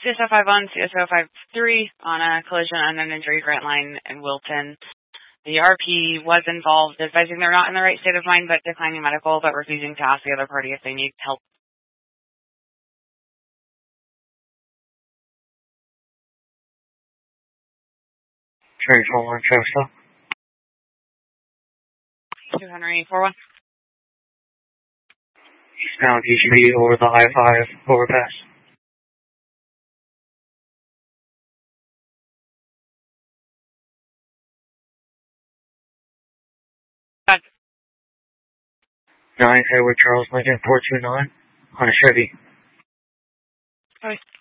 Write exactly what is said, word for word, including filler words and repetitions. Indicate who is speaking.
Speaker 1: C S O five one, C S O five three on a collision unknown injury grant line in Wilton. The R P was involved, advising they're not in the right state of mind but declining medical, but refusing to ask the other party if they need help.
Speaker 2: Cherry four one, Travis Hill.
Speaker 1: two Henry four one.
Speaker 2: Eastbound P G B over the I five overpass.
Speaker 1: Got
Speaker 2: nine Edward Charles Lincoln four two nine on a Chevy.
Speaker 1: Okay.